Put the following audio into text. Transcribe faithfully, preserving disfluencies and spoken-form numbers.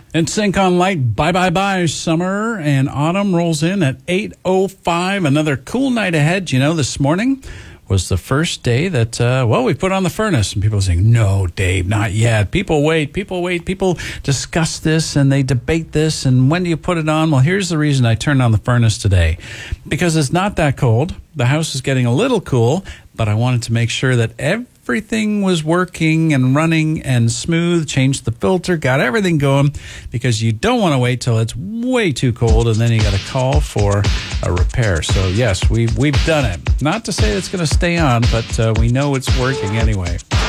And Sync on Light, bye, bye, bye. Summer and autumn rolls in at eight oh five. Another cool night ahead. You know, this morning was the first day that, uh, well, we put on the furnace. And people are saying, no, Dave, not yet. People wait, people wait. People discuss this and they debate this. And when do you put it on? Well, here's the reason I turned on the furnace today. Because it's not that cold. The house is getting a little cool, but I wanted to make sure that everything was working and running and smooth. Changed the filter, got everything going, because you don't want to wait till it's way too cold and then you got to call for a repair. So yes, we've we've done it. Not to say it's going to stay on, but uh, we know it's working anyway.